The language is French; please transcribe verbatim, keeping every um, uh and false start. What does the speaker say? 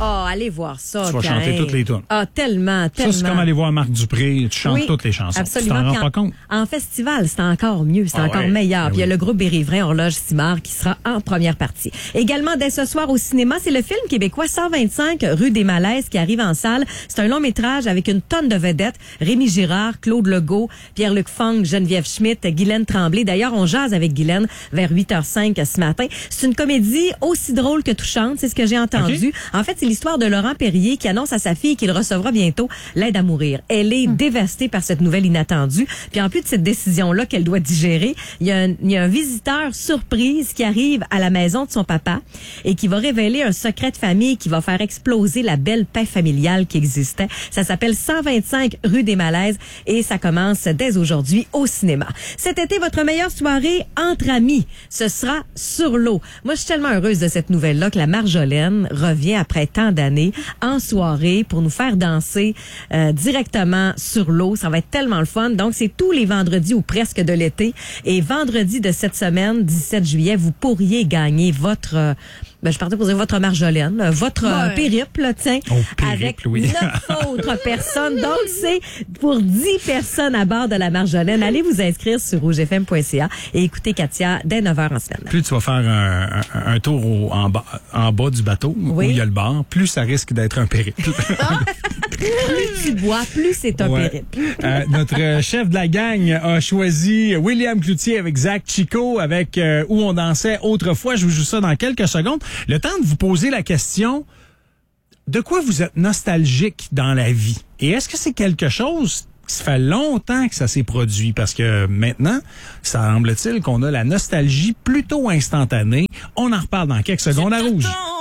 Oh, allez voir ça. Tu vas Karine. chanter toutes les tunes. Ah, tellement, tellement. Ça, c'est comme aller voir Marc Dupré. Tu chantes Oui, toutes les chansons. absolument. Tu t'en rends Puis pas en, compte. En festival, c'est encore mieux, c'est Ah encore ouais, meilleur. ben Puis il y a oui. le groupe Bérivrin Horloge Simard qui sera en première partie. Également, dès ce soir au cinéma, c'est le film québécois cent vingt-cinq rue des Malaises qui arrive en salle. C'est un long métrage avec une tonne de vedettes. Rémi Girard, Claude Legault, Pierre-Luc Funk, Geneviève Schmidt, Guylaine Tremblay. D'ailleurs, on jase avec Guylaine vers huit heures cinq ce matin. C'est une comédie aussi drôle que touchante, c'est ce que j'ai entendu. Okay. En fait, c'est l'histoire de Laurent Perrier qui annonce à sa fille qu'il recevra bientôt l'aide à mourir. Elle est hum. dévastée par cette nouvelle inattendue. Puis en plus de cette décision-là qu'elle doit digérer, il y a un, il y a un visiteur surprise qui arrive à la maison de son papa et qui va révéler un secret de famille qui va faire exploser la belle paix familiale qui existait. Ça s'appelle cent vingt-cinq rue des Malaises et ça commence dès aujourd'hui au cinéma. Cet été, votre meilleure soirée entre amis, ce sera sur l'eau. Moi, je suis tellement heureuse de cette nouvelle-là que la Marjolaine revient après tant d'années en soirée pour nous faire danser euh, directement sur l'eau. Ça va être tellement le fun. Donc, c'est tous les vendredis ou presque de l'été. Et vendredi de cette semaine, dix-sept juillet, vous pourriez gagner votre... Euh, ben, je partais pour dire votre Marjolaine, là, votre ouais. euh, périple, tiens, oh, périple, avec oui. neuf autres personnes. Donc, c'est pour dix personnes à bord de la Marjolaine. Allez vous inscrire sur rouge f m point c a et écoutez Katia dès neuf heures en semaine. Plus tu vas faire un, un, un tour au, en, bas, en bas du bateau, oui. où il y a le bar, plus ça risque d'être un périple. Plus tu bois, plus c'est un ouais. périple. euh, notre chef de la gang a choisi William Cloutier avec Zach Chico, avec euh, Où on dansait autrefois. Je vous joue ça dans quelques secondes. Le temps de vous poser la question, de quoi vous êtes nostalgique dans la vie? Et est-ce que c'est quelque chose... Ça fait longtemps que ça s'est produit parce que maintenant, semble-t-il qu'on a la nostalgie plutôt instantanée. On en reparle dans quelques secondes à Rouge.